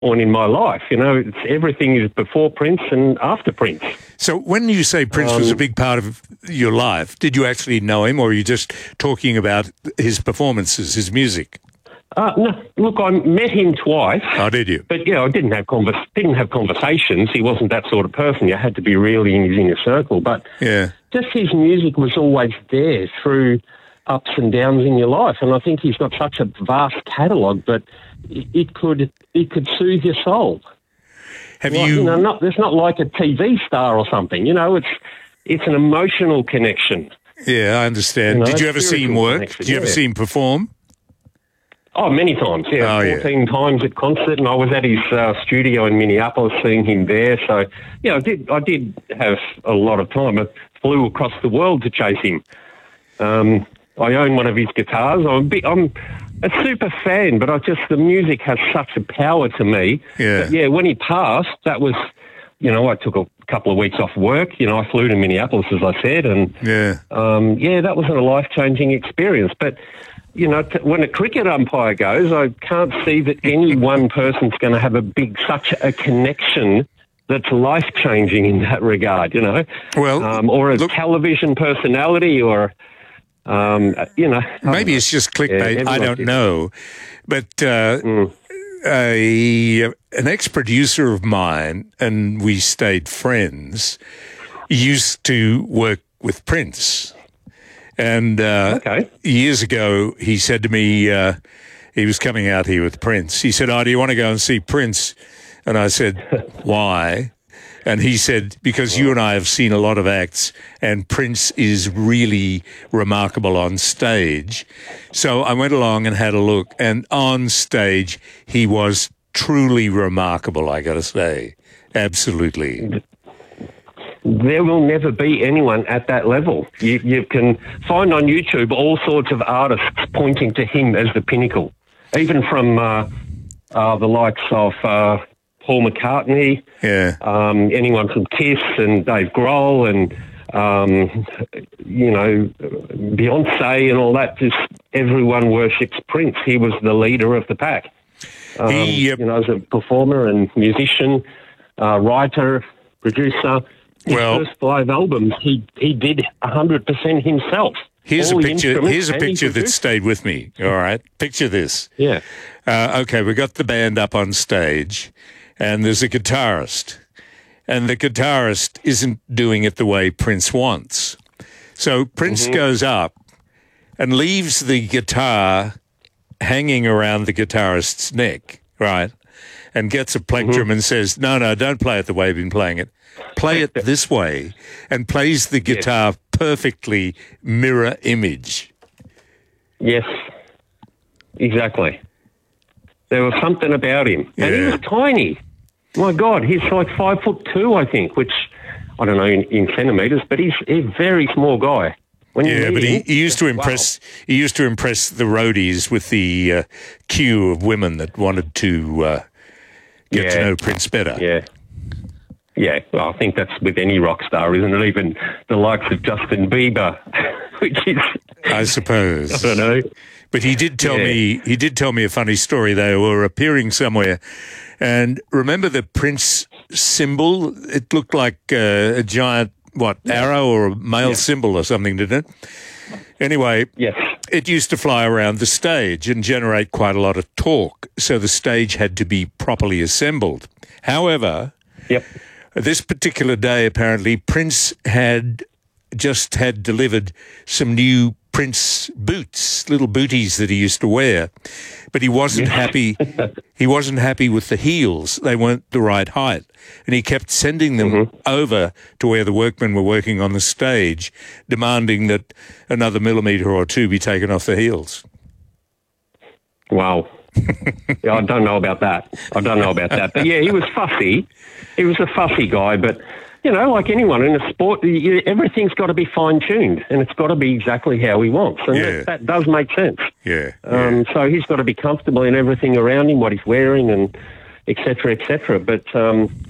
point in my life. You know, everything is before Prince and after Prince. So when you say Prince was a big part of your life, did you actually know him, or are you just talking about his performances, his music? No, look, I met him twice. Oh, did you? But I didn't have conversations. He wasn't that sort of person. You had to be really in his inner circle. But just his music was always there through ups and downs in your life. And I think he's got such a vast catalogue that it could soothe your soul. Have you? It's not like a TV star or something. You know, it's an emotional connection. Yeah, I understand. You know, did you ever see him work? Did you ever see him perform? Oh, many times, 14 times at concert, and I was at his studio in Minneapolis seeing him there. So, I did have a lot of time. I flew across the world to chase him. I own one of his guitars. I'm a super fan, but the music has such a power to me. Yeah. But when he passed, that was, I took a couple of weeks off work. I flew to Minneapolis, as I said, and that was a life-changing experience. But when a cricket umpire goes, I can't see that any one person's going to have such a connection that's life-changing in that regard, Well, or a television personality or, Maybe it's just clickbait, I don't know. But an ex-producer of mine, and we stayed friends, used to work with Prince. And years ago, he said to me, he was coming out here with Prince. He said, do you want to go and see Prince? And I said, why? And he said, because you and I have seen a lot of acts, and Prince is really remarkable on stage. So I went along and had a look, and on stage, he was truly remarkable, I got to say. Absolutely. There will never be anyone at that level. You can find on YouTube all sorts of artists pointing to him as the pinnacle, even from the likes of Paul McCartney, anyone from Kiss and Dave Grohl and, Beyonce and all that. Just everyone worships Prince. He was the leader of the pack. As a performer and musician, writer, producer. His first 5 albums, he did 100% himself. Here's a picture that stayed with me. All right, picture this. Yeah. Okay, we got the band up on stage, and there's a guitarist, and the guitarist isn't doing it the way Prince wants. So Prince goes up and leaves the guitar hanging around the guitarist's neck, right? And gets a plectrum and says, no, don't play it the way we've been playing it. Play it this way, and plays the guitar perfectly mirror image. Yes, exactly. There was something about him. And he was tiny. My God, he's like 5'2", I think, which, I don't know in centimetres, but he's a very small guy. But he used to impress. Wow. He used to impress the roadies with the queue of women that wanted to get to know Prince better. Yeah. Yeah, well, I think that's with any rock star, isn't it? Even the likes of Justin Bieber, which is, I suppose, I don't know. But he did tell me. He did tell me a funny story. They were appearing somewhere, and remember the Prince symbol? It looked like a giant arrow or a male symbol or something, didn't it? Anyway, it used to fly around the stage and generate quite a lot of talk, so the stage had to be properly assembled. However, this particular day, apparently, Prince had just had delivered some new Prince boots, little booties that he used to wear, but he wasn't happy. He wasn't happy with the heels; they weren't the right height, and he kept sending them over to where the workmen were working on the stage, demanding that another millimetre or 2 be taken off the heels. Wow. I don't know about that. But he was fussy. He was a fussy guy, but, like anyone in a sport, everything's got to be fine-tuned, and it's got to be exactly how he wants, and that does make sense. So he's got to be comfortable in everything around him, what he's wearing, and et cetera, et cetera. But,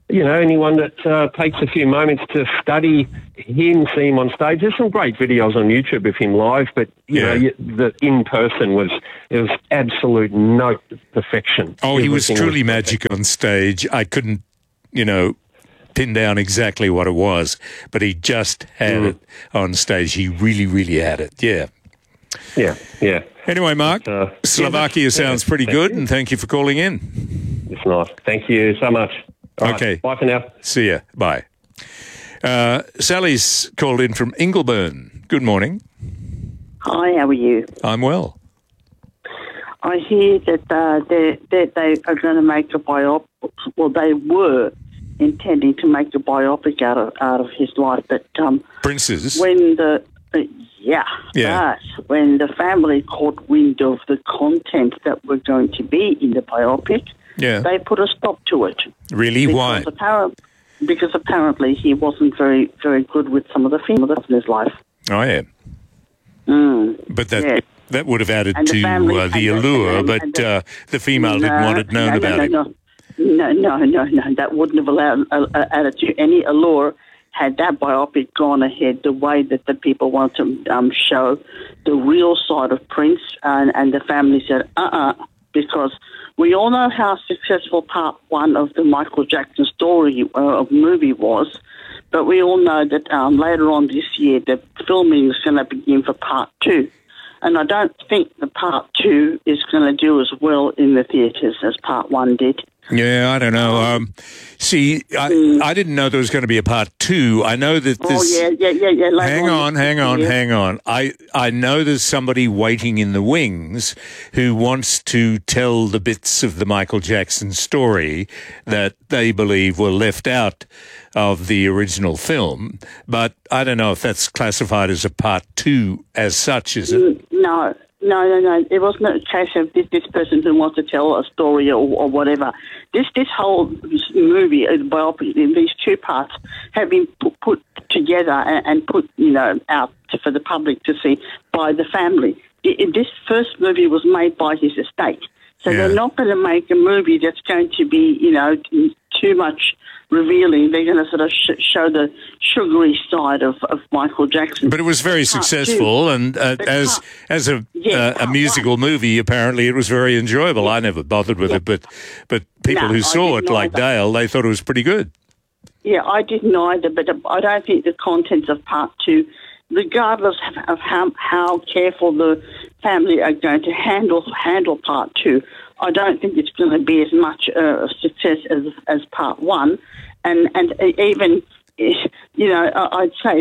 anyone that takes a few moments to study him, see him on stage. There's some great videos on YouTube of him live, but the in person was absolute note perfection. Oh, he was truly magic on stage. I couldn't, pin down exactly what it was, but he just had it on stage. He really, really had it. Yeah. Yeah. Anyway, Mark, Slovakia sounds pretty good, and thank you for calling in. It's nice. Thank you so much. All okay. Right, bye for now. See ya. Bye. Sally's called in from Ingleburn. Good morning. Hi, how are you? I'm well. I hear that they are going to make a biopic. Well, they were intending to make a biopic out of his life, but Prince's. When but when the family caught wind of the content that were going to be in the biopic, they put a stop to it. Really? Why? Because apparently he wasn't very, very good with some of the females in his life. Oh, yeah. But that would have added to the allure, but the female didn't want it known about it. No. That wouldn't have added to any allure had that biopic gone ahead the way that the people want to show the real side of Prince, and the family said, because we all know how successful part one of the Michael Jackson story movie was, but we all know that later on this year the filming is going to begin for part two. And I don't think the part two is going to do as well in the theatres as part one did. Yeah, I don't know. I didn't know there was going to be a part two. I know that this... Yeah. Hang on. I know there's somebody waiting in the wings who wants to tell the bits of the Michael Jackson story that they believe were left out of the original film. But I don't know if that's classified as a part two as such, is it? No. It wasn't a case of this person who wants to tell a story or whatever. This whole movie, biopic, these two parts have been put together and put out for the public to see by the family. This first movie was made by his estate, so they're not going to make a movie that's going to be too much revealing. They're going to sort of show the sugary side of Michael Jackson. But it was very successful, and as a musical movie, apparently it was very enjoyable. I never bothered with it, but people who saw it, like Dale, they thought it was pretty good. Yeah, I didn't either, but I don't think the contents of part two, regardless of how careful the family are going to handle part two, I don't think it's going to be as much a success as part one. And even, I'd say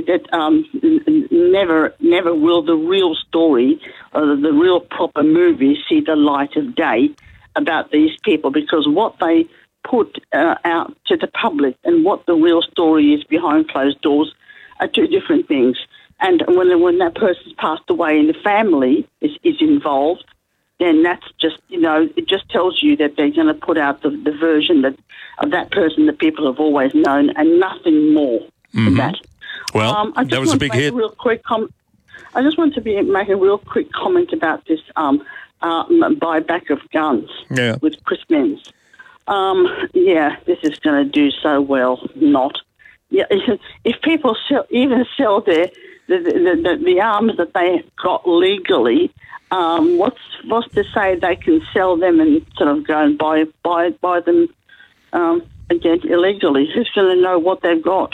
that never will the real story or the real proper movie see the light of day about these people, because what they put out to the public and what the real story is behind closed doors are two different things. And when that person's passed away and the family is involved, then that's just, it just tells you that they're going to put out the version of that person that people have always known, and nothing more than that. Well, that was a big hit. I just want to make a real quick comment about this buyback of guns with Chris Menz. This is going to do so well. Not. Yeah, if people sell the arms that they got legally, what's to say they can sell them and sort of go and buy them again illegally? Who's going to know what they've got?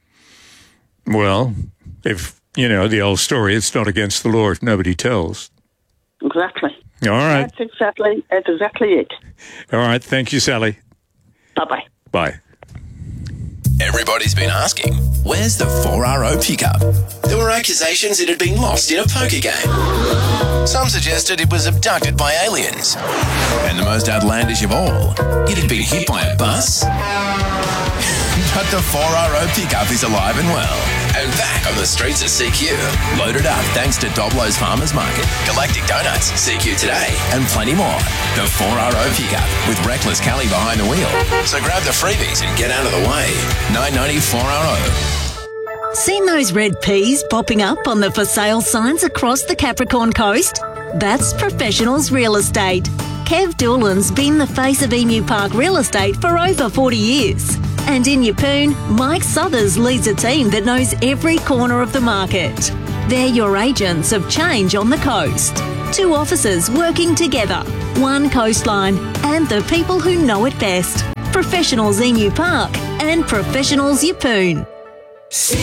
Well, if the old story, it's not against the law if nobody tells. Exactly. All right. That's exactly it. All right. Thank you, Sally. Bye-bye. Bye. Everybody's been asking, where's the 4RO pickup? There were accusations it had been lost in a poker game. Some suggested it was abducted by aliens. And the most outlandish of all, it had been hit by a bus. But the 4RO pickup is alive and well, and back on the streets of CQ. Loaded up thanks to Doblo's Farmers Market, Galactic Donuts, CQ Today, and plenty more. The 4RO pickup with Reckless Kelly behind the wheel. So grab the freebies and get out of the way. 990 4RO. Seen those red peas popping up on the for sale signs across the Capricorn coast? That's Professionals Real Estate. Kev Doolan's been the face of Emu Park Real Estate for over 40 years. And in Yeppoon, Mike Southers leads a team that knows every corner of the market. They're your agents of change on the coast. 2 officers working together, 1 coastline, and the people who know it best. Professionals Emu Park and Professionals Yeppoon.